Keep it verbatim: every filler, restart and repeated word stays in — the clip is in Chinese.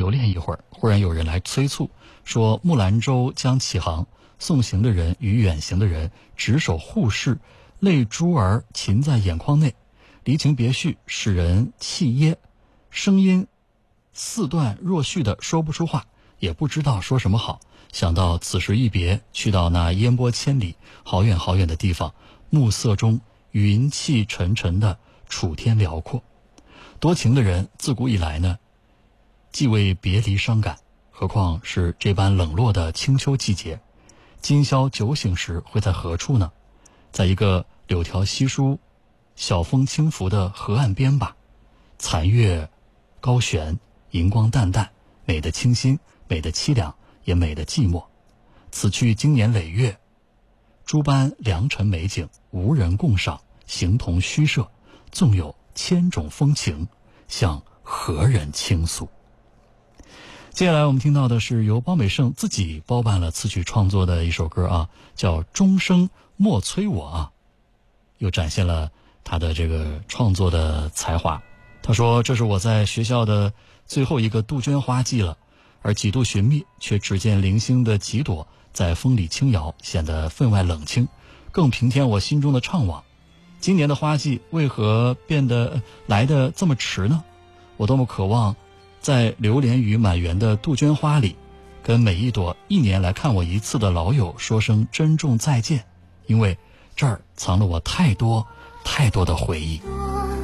留恋一会儿，忽然有人来催促，说木兰舟将起航，送行的人与远行的人执手互视，泪珠儿噙在眼眶内，离情别绪，使人气噎，声音似断若续的说不出话，也不知道说什么好。想到此时一别，去到那烟波千里好远好远的地方，暮色中云气沉沉的楚天辽阔。多情的人自古以来呢，既为别离伤感，何况是这般冷落的清秋季节。今宵酒醒时会在何处呢？在一个柳条稀疏、小风轻拂的河岸边吧。残月高悬，银光淡淡，美得清新，美得凄凉，也美得寂寞。此去经年累月，诸般良辰美景，无人共赏，形同虚设，纵有千种风情，向何人倾诉？接下来我们听到的是由包美胜自己包办了词曲创作的一首歌啊，叫《终生莫催我》啊，又展现了他的这个创作的才华。他说，这是我在学校的最后一个杜鹃花季了，而几度寻觅，却只见零星的几朵在风里轻摇，显得分外冷清，更平添我心中的怅惘。今年的花季为何变得来得这么迟呢？我多么渴望在流连于满园的杜鹃花里，跟每一朵一年来看我一次的老友说声珍重再见，因为这儿藏了我太多太多的回忆。